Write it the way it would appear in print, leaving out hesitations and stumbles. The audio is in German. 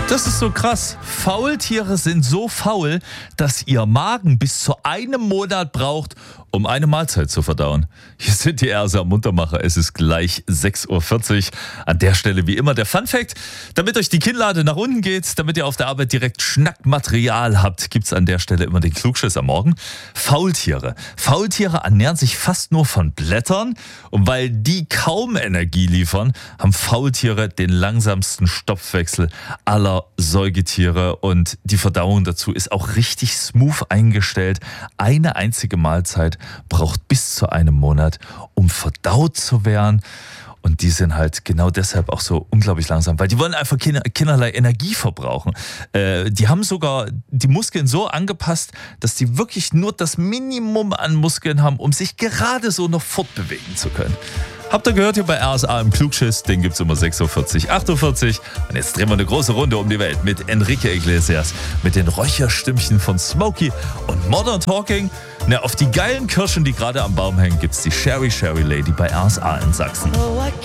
Das ist so krass. Faultiere sind so faul, dass ihr Magen bis zu einem Monat braucht, um eine Mahlzeit zu verdauen. Hier sind die RSA Muntermacher. Es ist gleich 6:40 Uhr. An der Stelle wie immer der Funfact. Damit euch die Kinnlade nach unten geht, damit ihr auf der Arbeit direkt Schnackmaterial habt, gibt's an der Stelle immer den Klugschiss am Morgen. Faultiere. Faultiere ernähren sich fast nur von Blättern. Und weil die kaum Energie liefern, haben Faultiere den langsamsten Stoffwechsel aller Säugetiere. Und die Verdauung dazu ist auch richtig smooth eingestellt. Eine einzige Mahlzeit braucht bis zu einem Monat, um verdaut zu werden. Und die sind halt genau deshalb auch so unglaublich langsam, weil die wollen einfach keinerlei Energie verbrauchen. Die haben sogar die Muskeln so angepasst, dass die wirklich nur das Minimum an Muskeln haben, um sich gerade so noch fortbewegen zu können. Habt ihr gehört hier bei RSA im Klugschiss? Den gibt's immer 6:40 Uhr, 8:40 Uhr. Und jetzt drehen wir eine große Runde um die Welt mit Enrique Iglesias, mit den Räucherstimmchen von Smokey und Modern Talking. Na, auf die geilen Kirschen, die gerade am Baum hängen, gibt's die Sherry Lady bei RSA in Sachsen.